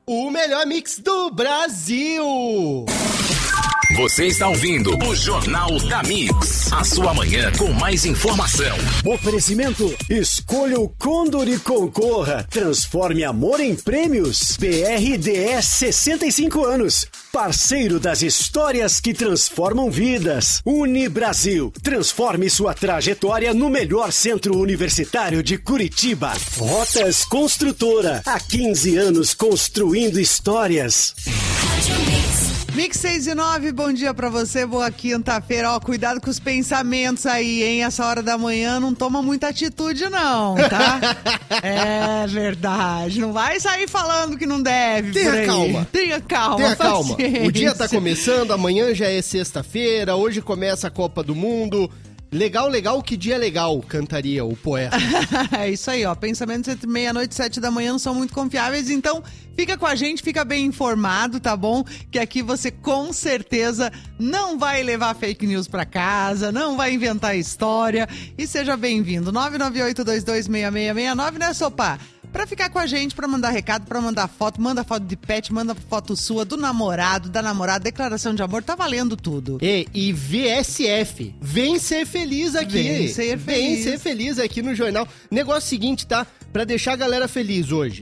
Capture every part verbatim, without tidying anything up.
o melhor mix do Brasil. Você está ouvindo o Jornal da Mix, a sua manhã com mais informação. Oferecimento, escolha o Condor e concorra. Transforme amor em prêmios. B R D S sessenta e cinco anos, parceiro das histórias que transformam vidas. Unibrasil, transforme sua trajetória no melhor centro universitário de Curitiba. Rotas Construtora, há quinze anos construindo histórias. Mix seis e nove, bom dia pra você, boa quinta-feira. Ó, cuidado com os pensamentos aí, hein? Essa hora da manhã não toma muita atitude não, tá? É verdade, não vai sair falando que não deve. Tenha calma. Tenha calma, Tenha calma. paciência. O dia tá começando, amanhã já é sexta-feira, hoje começa a Copa do Mundo. Legal, legal, que dia legal, cantaria o poeta. É isso aí, ó. Pensamentos entre meia-noite e sete da manhã não são muito confiáveis, então fica com a gente, fica bem informado, tá bom? Que aqui você com certeza não vai levar fake news pra casa, não vai inventar história. E seja bem-vindo. nove nove oito dois dois seis seis seis nove, né, Sopa? Pra ficar com a gente, pra mandar recado, pra mandar foto, manda foto de pet, manda foto sua, do namorado, da namorada, declaração de amor, tá valendo tudo. E, e V S F, vem ser feliz aqui. Vem ser feliz. Vem ser feliz aqui no jornal. Negócio seguinte, tá? Pra deixar a galera feliz hoje.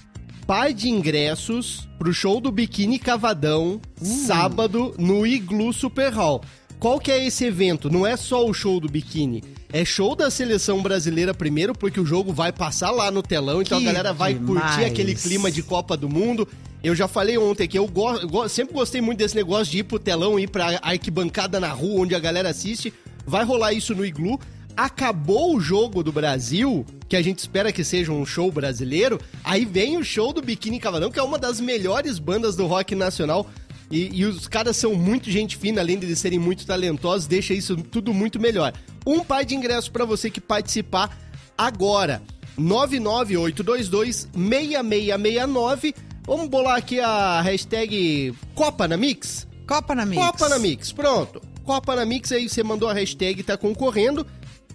Par de ingressos pro show do Biquíni Cavadão, uh. sábado, no Iglu Super Hall. Qual que é esse evento? Não é só o show do biquíni, é show da seleção brasileira primeiro, porque o jogo vai passar lá no telão, então que a galera vai demais. Curtir aquele clima de Copa do Mundo. Eu já falei ontem que eu, go- eu go- sempre gostei muito desse negócio de ir pro telão, ir pra arquibancada na rua, onde a galera assiste. Vai rolar isso no Iglu. Acabou o jogo do Brasil, que a gente espera que seja um show brasileiro, aí vem o show do Biquíni Cavadão, que é uma das melhores bandas do rock nacional. E, e os caras são muito gente fina, além de eles serem muito talentosos, deixa isso tudo muito melhor. Um par de ingressos pra você que participar agora. nove nove oito dois dois seis seis seis nove. Vamos bolar aqui a hashtag Copa na Mix? Copa na Mix. Copa na Mix, pronto. Copa na Mix, aí você mandou a hashtag, tá concorrendo.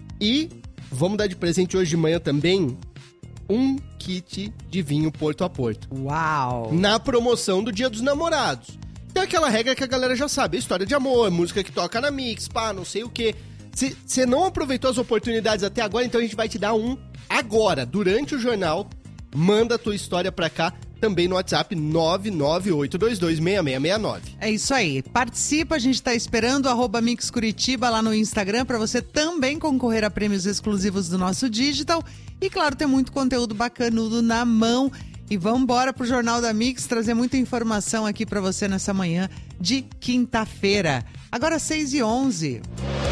E vamos dar de presente hoje de manhã também um kit de vinho Porto a Porto. Uau! Na promoção do Dia dos Namorados. Tem aquela regra que a galera já sabe, história de amor, música que toca na Mix, pá, não sei o quê. Você não aproveitou as oportunidades até agora, então a gente vai te dar um agora, durante o jornal. Manda a tua história pra cá, também no WhatsApp nove nove oito dois dois seis seis seis nove. É isso aí, participa, a gente tá esperando, arroba Mix Curitiba lá no Instagram, pra você também concorrer a prêmios exclusivos do nosso Digital. E claro, tem muito conteúdo bacanudo na mão. E vamos embora pro Jornal da Mix, trazer muita informação aqui pra você nessa manhã de quinta-feira. Agora seis e onze.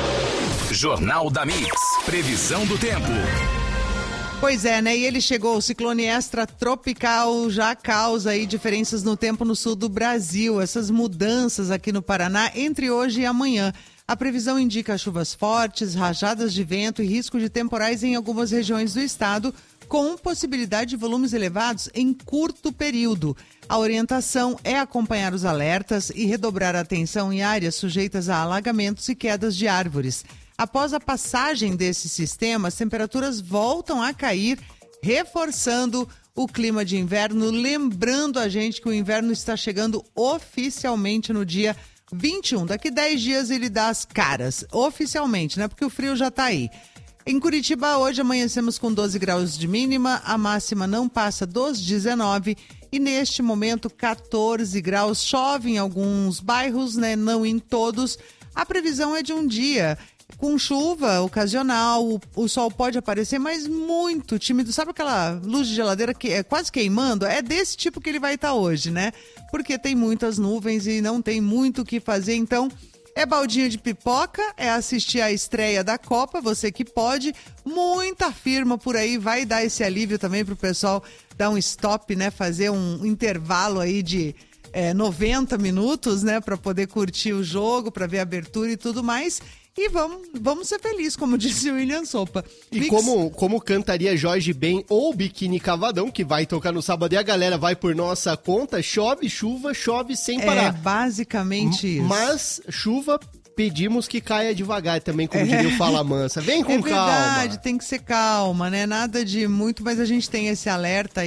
Jornal da Mix, previsão do tempo. Pois é, né? E ele chegou, o ciclone extratropical já causa aí diferenças no tempo no sul do Brasil. Essas mudanças aqui no Paraná entre hoje e amanhã. A previsão indica chuvas fortes, rajadas de vento e risco de temporais em algumas regiões do estado, com possibilidade de volumes elevados em curto período. A orientação é acompanhar os alertas e redobrar a atenção em áreas sujeitas a alagamentos e quedas de árvores. Após a passagem desse sistema, as temperaturas voltam a cair, reforçando o clima de inverno, lembrando a gente que o inverno está chegando oficialmente no dia vinte e um. Daqui dez dias ele dá as caras, oficialmente, né? Porque o frio já está aí. Em Curitiba, hoje amanhecemos com doze graus de mínima, a máxima não passa dos dezenove e neste momento catorze graus. Chove em alguns bairros, né? Não em todos. A previsão é de um dia com chuva ocasional, o, o sol pode aparecer, mas muito tímido. Sabe aquela luz de geladeira que é quase queimando? É desse tipo que ele vai estar hoje, né? Porque tem muitas nuvens e não tem muito o que fazer, então é baldinho de pipoca, é assistir a estreia da Copa, você que pode. Muita firma por aí vai dar esse alívio também pro pessoal dar um stop, né? Fazer um intervalo aí de é, noventa minutos, né? Para poder curtir o jogo, para ver a abertura e tudo mais. E vamos, vamos ser felizes, como disse o William Sopa. E Mix... como, como cantaria Jorge Ben ou Biquíni Cavadão, que vai tocar no sábado e a galera vai por nossa conta, chove, chuva, chove sem parar. É basicamente isso. Mas chuva, pedimos que caia devagar também, como é. diria o Fala Mansa. Vem com é calma. É verdade, tem que ser calma, né? Nada de muito, mas a gente tem esse alerta aí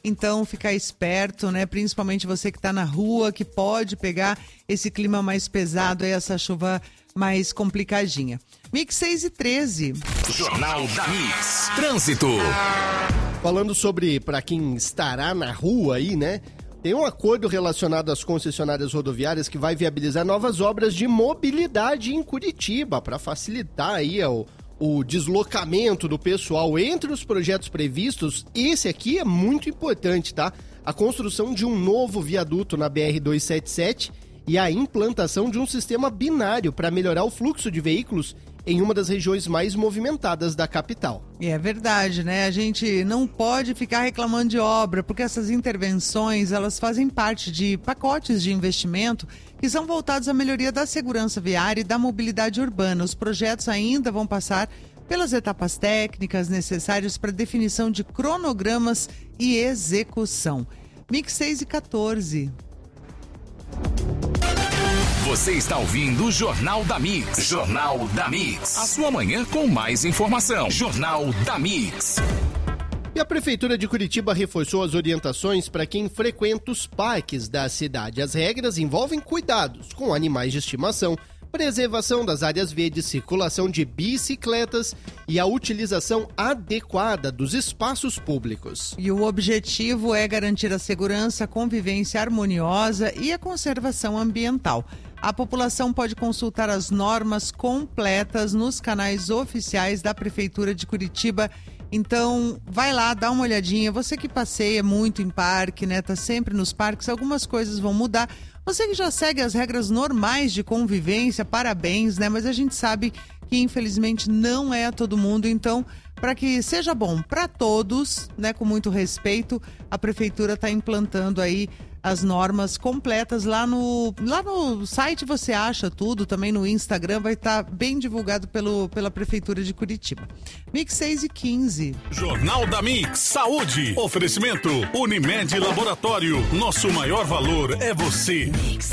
Então, ficar esperto, né? Principalmente você que está na rua, que pode pegar esse clima mais pesado, aí, essa chuva mais complicadinha. Mix seis e treze. Jornal da Mix. Trânsito. Falando sobre para quem estará na rua aí, né? Tem um acordo relacionado às concessionárias rodoviárias que vai viabilizar novas obras de mobilidade em Curitiba para facilitar aí o, o deslocamento do pessoal. Entre os projetos previstos, esse aqui é muito importante, tá? A construção de um novo viaduto na B R duzentos e setenta e sete e a implantação de um sistema binário para melhorar o fluxo de veículos em uma das regiões mais movimentadas da capital. E é verdade, né? A gente não pode ficar reclamando de obra, porque essas intervenções, elas fazem parte de pacotes de investimento que são voltados à melhoria da segurança viária e da mobilidade urbana. Os projetos ainda vão passar pelas etapas técnicas necessárias para definição de cronogramas e execução. Mix seis e quatorze. Você está ouvindo o Jornal da Mix. Jornal da Mix. A sua manhã com mais informação. Jornal da Mix. E a Prefeitura de Curitiba reforçou as orientações para quem frequenta os parques da cidade. As regras envolvem cuidados com animais de estimação, preservação das áreas verdes, circulação de bicicletas e a utilização adequada dos espaços públicos. E o objetivo é garantir a segurança, a convivência harmoniosa e a conservação ambiental. A população pode consultar as normas completas nos canais oficiais da Prefeitura de Curitiba. Então, vai lá, dá uma olhadinha. Você que passeia muito em parque, né? Tá sempre nos parques, algumas coisas vão mudar. Você que já segue as regras normais de convivência, parabéns, né? Mas a gente sabe que, infelizmente, não é a todo mundo. Então, para que seja bom para todos, né? Com muito respeito, a Prefeitura está implantando aí as normas completas lá no, lá no site. Você acha tudo, também no Instagram vai estar bem divulgado pelo, pela Prefeitura de Curitiba. Mix seis e quinze. Jornal da Mix, saúde, oferecimento, Unimed Laboratório, nosso maior valor é você. Mix.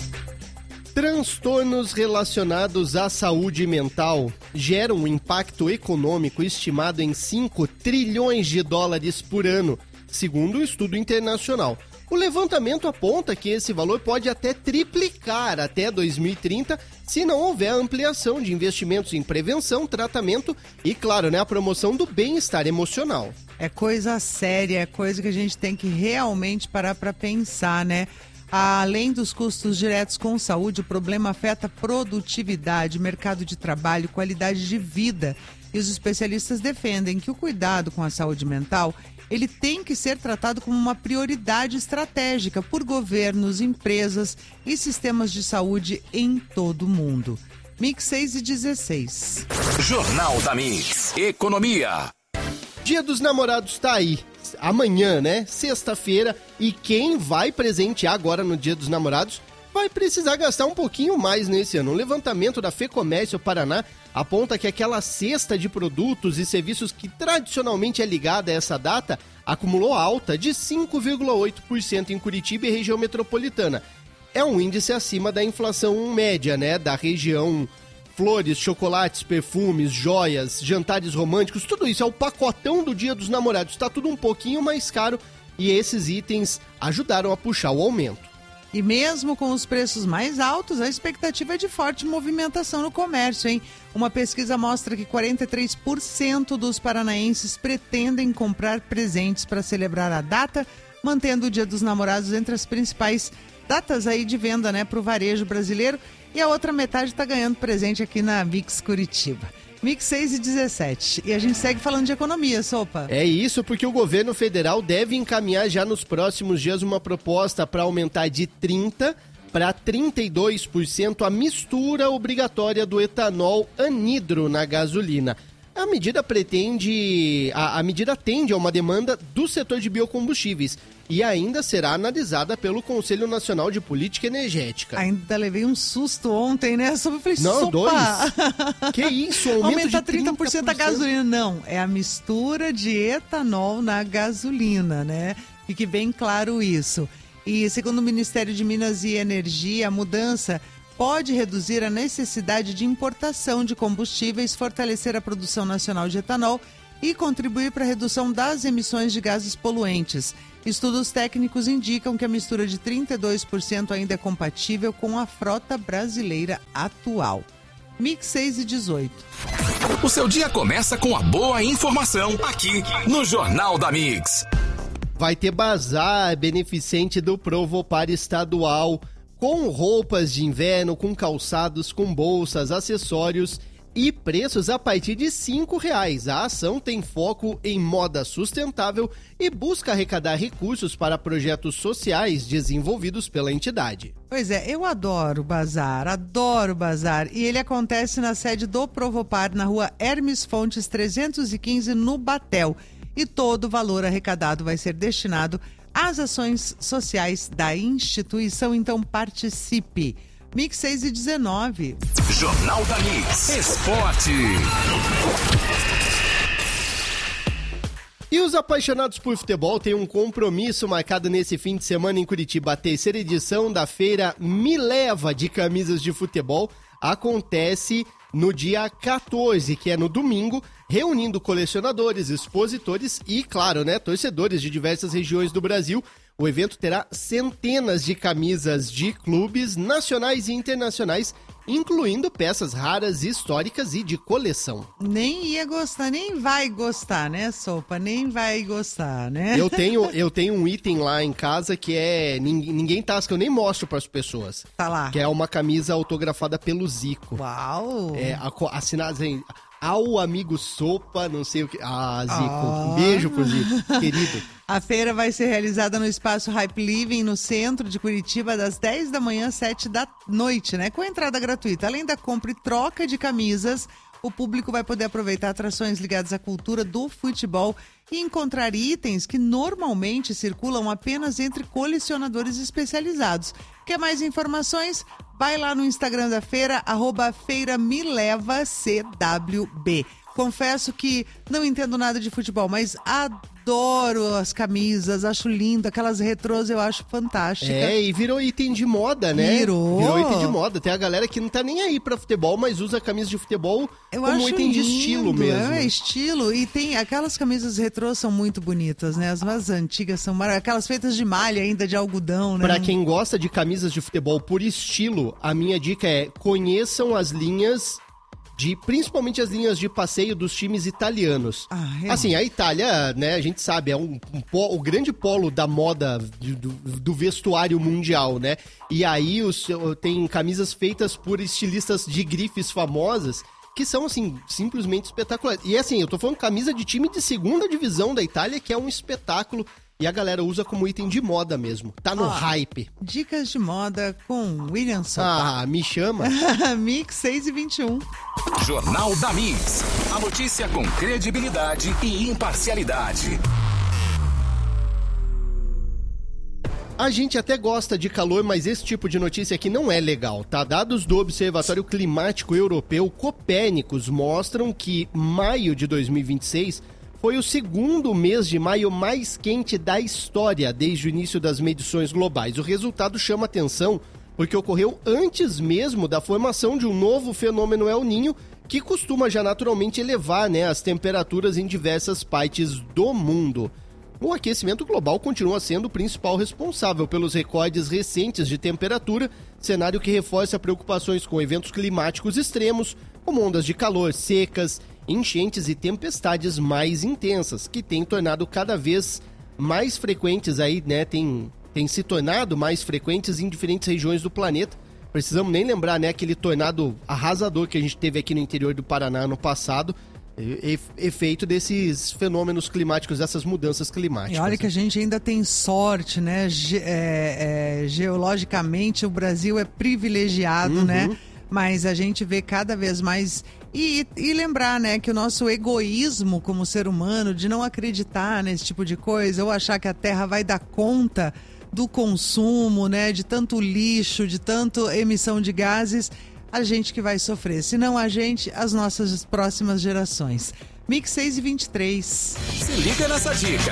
Transtornos relacionados à saúde mental geram um impacto econômico estimado em cinco trilhões de dólares por ano, segundo o estudo internacional. O levantamento aponta que esse valor pode até triplicar até dois mil e trinta se não houver ampliação de investimentos em prevenção, tratamento e, claro, né, a promoção do bem-estar emocional. É coisa séria, é coisa que a gente tem que realmente parar para pensar, né? Além dos custos diretos com saúde, o problema afeta a produtividade, mercado de trabalho, qualidade de vida. E os especialistas defendem que o cuidado com a saúde mental ele tem que ser tratado como uma prioridade estratégica por governos, empresas e sistemas de saúde em todo o mundo. Mix seis e dezesseis. Jornal da Mix. Economia. Dia dos Namorados tá aí. Amanhã, né? Sexta-feira. E quem vai presentear agora no Dia dos Namorados vai precisar gastar um pouquinho mais nesse ano. Um levantamento da FEComércio Paraná aponta que aquela cesta de produtos e serviços que tradicionalmente é ligada a essa data acumulou alta de cinco vírgula oito por cento em Curitiba e região metropolitana. É um índice acima da inflação média, né, da região. Flores, chocolates, perfumes, joias, jantares românticos, tudo isso é o pacotão do Dia dos Namorados. Está tudo um pouquinho mais caro e esses itens ajudaram a puxar o aumento. E mesmo com os preços mais altos, a expectativa é de forte movimentação no comércio, hein? Uma pesquisa mostra que quarenta e três por cento dos paranaenses pretendem comprar presentes para celebrar a data, mantendo o Dia dos Namorados entre as principais datas aí de venda, né, para o varejo brasileiro. E a outra metade está ganhando presente aqui na Mix Curitiba. Mix seis e dezessete. E a gente segue falando de economia, Sopa. É isso, porque o governo federal deve encaminhar já nos próximos dias uma proposta para aumentar de trinta por cento para trinta e dois por cento a mistura obrigatória do etanol anidro na gasolina. A medida pretende, a, a medida atende a uma demanda do setor de biocombustíveis e ainda será analisada pelo Conselho Nacional de Política Energética. Ainda levei um susto ontem, né? Só falei, Não, sopa. dois. Que isso? Aumento Aumenta de trinta por cento a gasolina. Não, é a mistura de etanol na gasolina, né? Fique bem claro isso. E segundo o Ministério de Minas e Energia, a mudança pode reduzir a necessidade de importação de combustíveis, fortalecer a produção nacional de etanol e contribuir para a redução das emissões de gases poluentes. Estudos técnicos indicam que a mistura de trinta e dois por cento ainda é compatível com a frota brasileira atual. Mix seis e dezoito. O seu dia começa com a boa informação aqui no Jornal da Mix. Vai ter bazar beneficente do Provopar Estadual, com roupas de inverno, com calçados, com bolsas, acessórios e preços a partir de cinco reais. A ação tem foco em moda sustentável e busca arrecadar recursos para projetos sociais desenvolvidos pela entidade. Pois é, eu adoro bazar, adoro bazar. E ele acontece na sede do Provopar, na rua Hermes Fontes trezentos e quinze, no Batel. E todo o valor arrecadado vai ser destinado às ações sociais da instituição. Então participe. Mix seis e dezenove. Jornal da Mix. Esporte. E os apaixonados por futebol têm um compromisso marcado nesse fim de semana em Curitiba. A terceira edição da feira Me Leva de camisas de futebol acontece no dia quatorze, que é no domingo, reunindo colecionadores, expositores e, claro, né, torcedores de diversas regiões do Brasil. O evento terá centenas de camisas de clubes nacionais e internacionais, incluindo peças raras, históricas e de coleção. Nem ia gostar, nem vai gostar, né, Sopa? Nem vai gostar, né? Eu tenho, eu tenho um item lá em casa que é... Ninguém, ninguém tasca, eu nem mostro para as pessoas. Tá lá. Que é uma camisa autografada pelo Zico. Uau! É, assinada assim... Ao amigo Sopa, não sei o que... Ah, Zico, Ah. um beijo pro Zico, querido. A feira vai ser realizada no espaço Hype Living, no centro de Curitiba, das dez da manhã às sete da noite, né? Com entrada gratuita. Além da compra e troca de camisas, o público vai poder aproveitar atrações ligadas à cultura do futebol e encontrar itens que normalmente circulam apenas entre colecionadores especializados. Quer mais informações? Vai lá no Instagram da feira, arroba Feira Me Leva C W B. Confesso que não entendo nada de futebol, mas adoro as camisas, acho lindo, aquelas retrôs eu acho fantástica. É, e virou item de moda, né? Virou. Virou item de moda. Tem a galera que não tá nem aí pra futebol, mas usa camisa de futebol Eu como acho item de lindo, estilo mesmo. É, estilo. E tem aquelas camisas retrô são muito bonitas, né? As mais antigas são maravilhosas. Aquelas feitas de malha ainda, de algodão, né? Pra quem gosta de camisas de futebol por estilo, a minha dica é conheçam as linhas de, principalmente as linhas de passeio dos times italianos. Ah, é? Assim, a Itália, né, a gente sabe, é um, um po- o grande polo da moda de- do, do vestuário mundial, né? E aí os, tem camisas feitas por estilistas de grifes famosas que são, assim, simplesmente espetaculares. E assim, eu tô falando camisa de time de segunda divisão da Itália, que é um espetáculo. E a galera usa como item de moda mesmo. Tá no Ó, hype. Dicas de moda com William Sopa. Ah, me chama. Mix seis e vinte e um. Jornal da Mix. A notícia com credibilidade e imparcialidade. A gente até gosta de calor, mas esse tipo de notícia aqui não é legal, tá? Dados do Observatório Climático Europeu Copérnicos mostram que maio de dois mil e vinte e seis foi o segundo mês de maio mais quente da história desde o início das medições globais. O resultado chama atenção porque ocorreu antes mesmo da formação de um novo fenômeno El Niño, que costuma já naturalmente elevar, né, as temperaturas em diversas partes do mundo. O aquecimento global continua sendo o principal responsável pelos recordes recentes de temperatura, cenário que reforça preocupações com eventos climáticos extremos, como ondas de calor, secas, enchentes e tempestades mais intensas, que têm tornado cada vez mais frequentes aí, né, tem, tem se tornado mais frequentes em diferentes regiões do planeta. Precisamos nem lembrar, né, aquele tornado arrasador que a gente teve aqui no interior do Paraná no passado, e, efeito desses fenômenos climáticos, dessas mudanças climáticas. E olha que a gente ainda tem sorte, né? Ge- é, é, geologicamente o Brasil é privilegiado, Uhum. né? Mas a gente vê cada vez mais... E, e lembrar, né, que o nosso egoísmo como ser humano de não acreditar nesse tipo de coisa, ou achar que a Terra vai dar conta do consumo, né, de tanto lixo, de tanto emissão de gases, a gente que vai sofrer. Se não a gente, as nossas próximas gerações. Mix seis e vinte e três. Se liga nessa dica.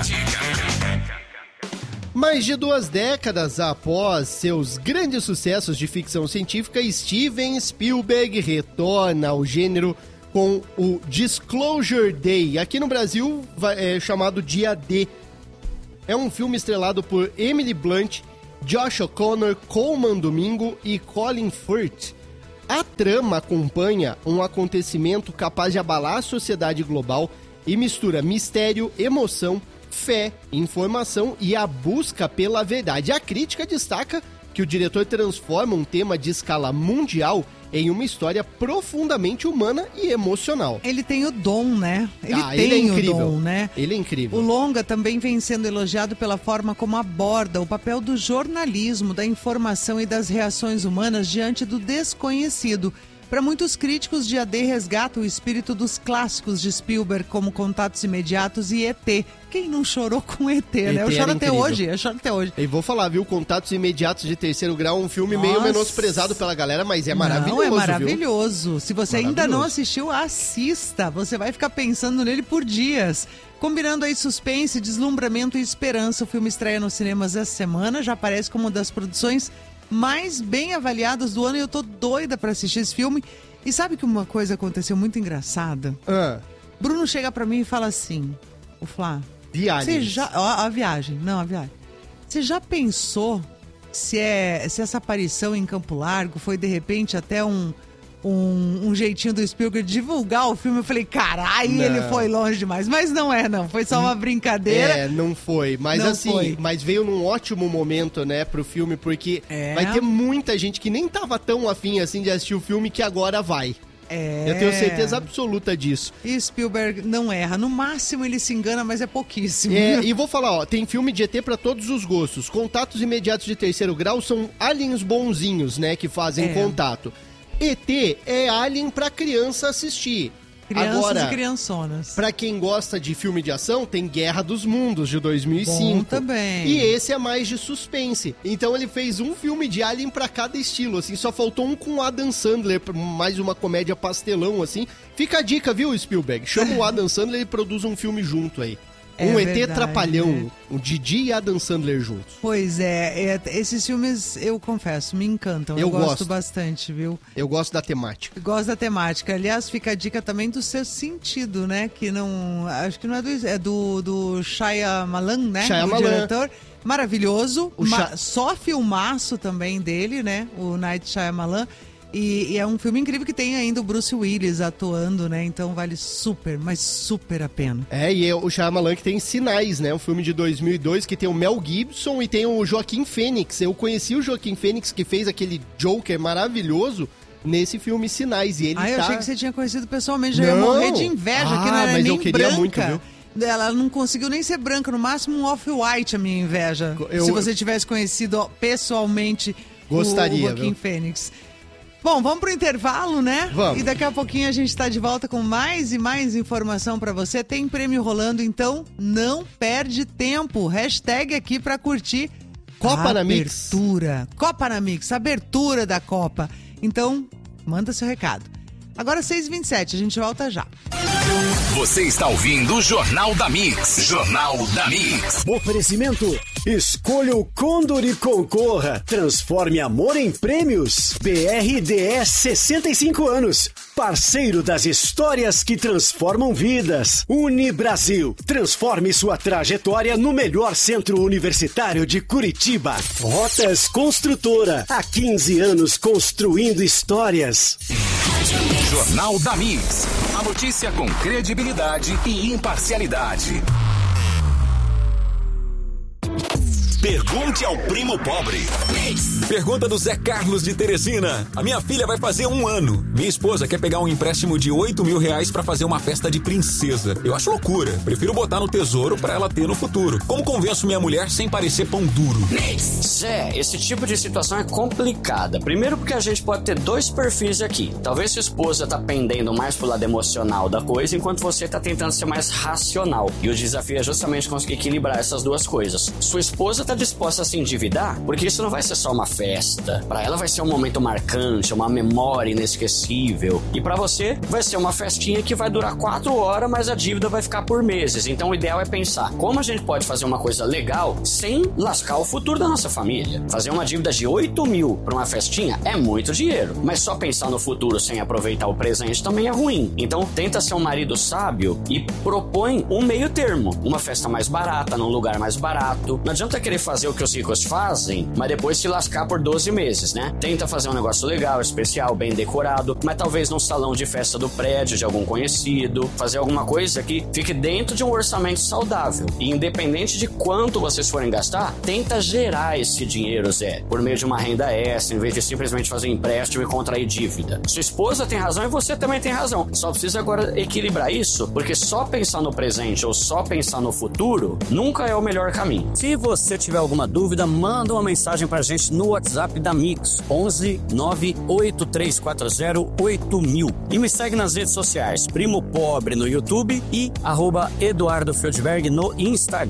Mais de duas décadas após seus grandes sucessos de ficção científica, Steven Spielberg retorna ao gênero com o Disclosure Day. Aqui no Brasil é chamado Dia D. É um filme estrelado por Emily Blunt, Josh O'Connor, Colman Domingo e Colin Firth. A trama acompanha um acontecimento capaz de abalar a sociedade global e mistura mistério, emoção, fé, informação e a busca pela verdade. A crítica destaca que o diretor transforma um tema de escala mundial em uma história profundamente humana e emocional. Ele tem o dom, né? Ele ah, tem ele é incrível. o dom, né? Ele é incrível. O longa também vem sendo elogiado pela forma como aborda o papel do jornalismo, da informação e das reações humanas diante do desconhecido. Para muitos críticos, Dia D resgata o espírito dos clássicos de Spielberg, como Contatos Imediatos e E T. Quem não chorou com E T, né? Eu choro até hoje, eu choro até hoje. E vou falar, viu? Contatos Imediatos de Terceiro Grau, um filme Nossa. meio menosprezado pela galera, mas é maravilhoso, Não, é maravilhoso. Viu? Se você maravilhoso. ainda não assistiu, assista. Você vai ficar pensando nele por dias. Combinando aí suspense, deslumbramento e esperança, o filme estreia nos cinemas essa semana, já aparece como uma das produções mais bem avaliadas do ano e eu tô doida pra assistir esse filme. E sabe que uma coisa aconteceu muito engraçada? Ah. Bruno chega pra mim e fala assim, o Flá, Viagem. você já, ó, a viagem, não, a viagem. Você já pensou se, é, se essa aparição em Campo Largo foi de repente até um, um, um jeitinho do Spielberg divulgar o filme? Eu falei, carai, ele foi longe demais. Mas não é, não. Foi só uma brincadeira. É, não foi. Mas Não assim, foi. mas veio num ótimo momento, né, pro filme, porque É. vai ter muita gente que nem tava tão afim assim de assistir o filme que agora vai. É. Eu tenho certeza absoluta disso. E Spielberg não erra. No máximo ele se engana, mas é pouquíssimo. É, e vou falar, ó, tem filme de E T pra todos os gostos. Contatos Imediatos de Terceiro Grau são aliens bonzinhos, né, que fazem É. contato. E T é alien pra criança assistir. Crianças Agora, e criançonas. pra quem gosta de filme de ação, tem Guerra dos Mundos, de dois mil e cinco. Bom também. E esse é mais de suspense. Então ele fez um filme de Alien pra cada estilo, assim. Só faltou um com o Adam Sandler, mais uma comédia pastelão, assim. Fica a dica, viu, Spielberg? Chama o Adam Sandler e produz um filme junto aí. É um E T verdade, trapalhão, né? o Didi e Adam Sandler juntos. Pois é, é, esses filmes, eu confesso, me encantam. Eu, Eu gosto, gosto. bastante, viu? Eu gosto da temática. Gosto da temática. Aliás, fica a dica também do Sexto Sentido, né? Que não... Acho que não é do... É do, do Shyamalan, né? Shyamalan. O diretor. Maravilhoso. O Ma- Shy- Só filmaço também dele, né? O Night Shyamalan. E, e é um filme incrível que tem ainda o Bruce Willis atuando, né? Então vale super, mas super a pena. É, e é o Shyamalan que tem Sinais, né? Um filme de dois mil e dois que tem o Mel Gibson e tem o Joaquim Fênix. Eu conheci o Joaquim Fênix que fez aquele Joker maravilhoso nesse filme Sinais. E ele Ah, eu tá... achei que você tinha conhecido pessoalmente, já ia Não. morrer de inveja, Ah, que não era mas nem eu queria branca. muito, viu? Ela não conseguiu nem ser branca, no máximo um off-white a minha inveja. Eu- Se você tivesse conhecido ó, pessoalmente Gostaria, o, o Joaquim viu? Fênix. Bom, vamos pro intervalo, né? Vamos. E daqui a pouquinho a gente tá de volta com mais e mais informação pra você. Tem prêmio rolando, então não perde tempo. Hashtag aqui pra curtir Copa a na Mix. abertura. Copa na Mix, abertura da Copa. Então, manda seu recado. Agora seis e vinte e sete, a gente volta já. Você está ouvindo o Jornal da Mix. Jornal da Mix. Oferecimento. Escolha o Condor e concorra. Transforme amor em prêmios. B R D S sessenta e cinco anos. Parceiro das histórias que transformam vidas. Unibrasil. Transforme sua trajetória no melhor centro universitário de Curitiba. Rotas Construtora. Há quinze anos construindo histórias. Jornal da Mix. A notícia com credibilidade e imparcialidade. Pergunte ao primo pobre. Pergunta do Zé Carlos de Teresina. A minha filha vai fazer um ano. Minha esposa quer pegar um empréstimo de oito mil reais pra fazer uma festa de princesa. Eu acho loucura. Prefiro botar no tesouro pra ela ter no futuro. Como convenço minha mulher sem parecer pão duro? Zé, esse tipo de situação é complicada. Primeiro porque a gente pode ter dois perfis aqui. Talvez sua esposa tá pendendo mais pro lado emocional da coisa, enquanto você tá tentando ser mais racional. E o desafio é justamente conseguir equilibrar essas duas coisas. Sua esposa tá disposta a se endividar, porque isso não vai ser só uma festa. Para ela vai ser um momento marcante, uma memória inesquecível. E para você vai ser uma festinha que vai durar quatro horas, mas a dívida vai ficar por meses. Então o ideal é pensar como a gente pode fazer uma coisa legal sem lascar o futuro da nossa família. Fazer uma dívida de oito mil para uma festinha é muito dinheiro, mas só pensar no futuro sem aproveitar o presente também é ruim. Então tenta ser um marido sábio e propõe um meio termo, uma festa mais barata, num lugar mais barato. Não adianta querer fazer o que os ricos fazem, mas depois se lascar por doze meses, né? Tenta fazer um negócio legal, especial, bem decorado, mas talvez num salão de festa do prédio de algum conhecido, fazer alguma coisa que fique dentro de um orçamento saudável. E independente de quanto vocês forem gastar, tenta gerar esse dinheiro, Zé, por meio de uma renda extra, em vez de simplesmente fazer um empréstimo e contrair dívida. Sua esposa tem razão e você também tem razão. Só precisa agora equilibrar isso, porque só pensar no presente ou só pensar no futuro nunca é o melhor caminho. Se você tiver alguma dúvida, manda uma mensagem pra gente no WhatsApp da Mix, onze nove oito três quatro zero oito mil. E me segue nas redes sociais, Primo Pobre no YouTube e arroba Eduardo Feldberg no Instagram.